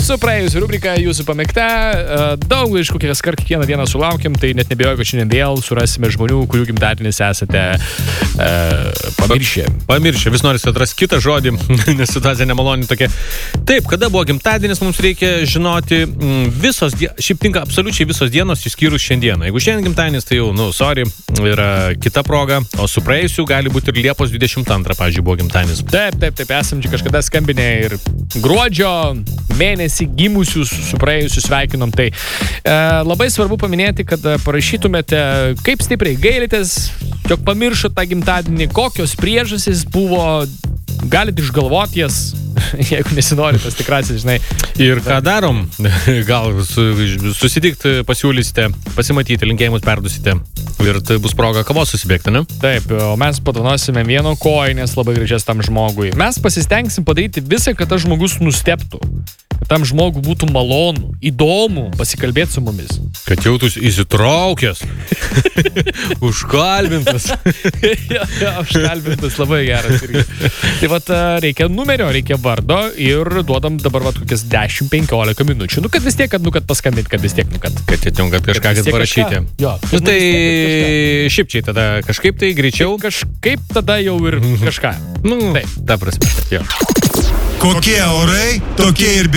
Mūsų praėjusi rubrika jūsų pamėgta, daug laiškų kiekvieną dieną sulaukiam, tai net nebijoju, kad šiandien vėl surasime žmonių, kurių gimtadienis esate Pamiršę, vis norisi atrasti kitą žodį, nes situacija nemaloni tokia. Taip, kada buvo gimtadienis, mums reikia žinoti šiaip tinka absoliučiai visos dienos, išskyrus šiandieną. Jeigu šiandien gimtadienis, tai jau, sorry, yra kita proga, o su praėjusiu gali būti ir Liepos 22, pavyzdžiui, buvo gimtadienis. Taip, esam čia kažkada skambinę ir gruodžio mėnesį gimusius su praėjusiu sveikinom. Tai labai svarbu paminėti, kad parašytumėte, kaip stipriai gailitės, jog pamiršot tą gimtadienį, kokios priežastys buvo, galite išgalvoti jas, jeigu nesinori tas tikrasis, žinai. Ir ką darom? Gal susitikti, pasiūlysite, pasimatyti, linkėjimus perdusite ir tai bus proga kavos susibėgti, ne? Taip, o mes padovanosime vieno kojinės labai gražias tam žmogui. Mes pasistengsim padaryti visą, kad tas žmogus nustebtų. Kad tam žmogui būtų malonu, įdomu pasikalbėti su mumis. Kad jautųsi įsitraukęs. Užkalbintas. Užkalbintas, labai geras. Tai vat reikia numerio, reikia vardo ir duodam dabar vat kokias 10-15 minučių. Kad vis tiek, kad paskambinti, kad vis tiek, kad kažką parašyti. Jo. Tai šipčiai tada kažkaip tai greičiau. Kažkaip tada jau ir kažką. Taip, ta prasme. Jo. Kokie orai, tokie ir